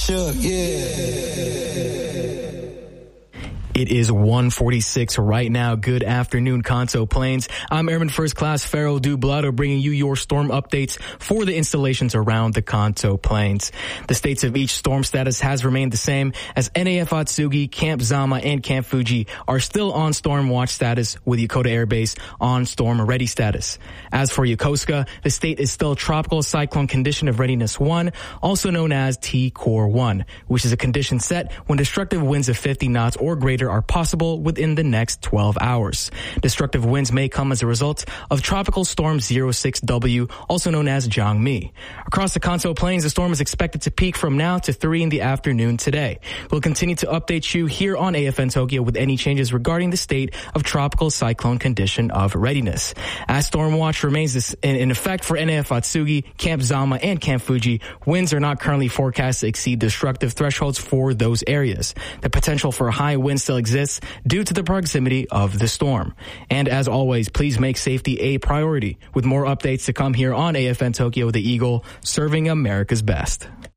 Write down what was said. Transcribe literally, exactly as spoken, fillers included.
Sure, yeah. It is one forty-six right now. Good afternoon, Kanto Plains. I'm Airman First Class Farrell Dublado, bringing you your storm updates for the installations around the Kanto Plains. The states of each storm status has remained the same, as N A F Atsugi, Camp Zama, and Camp Fuji are still on storm watch status, with Yokota Air Base on storm ready status. As for Yokosuka, the state is still tropical cyclone condition of readiness one, also known as T Core one, which is a condition set when destructive winds of fifty knots or greater are possible within the next twelve hours. Destructive winds may come as a result of Tropical Storm zero six W, also known as Jangmi. Across the Kanto Plains, the storm is expected to peak from now to three in the afternoon today. We'll continue to update you here on A F N Tokyo with any changes regarding the state of tropical cyclone condition of readiness. As storm watch remains in effect for N A F Atsugi, Camp Zama, and Camp Fuji, winds are not currently forecast to exceed destructive thresholds for those areas. The potential for high winds still exists due to the proximity of the storm. And as always, please make safety a priority. With more updates to come here on A F N Tokyo, the Eagle, serving America's best.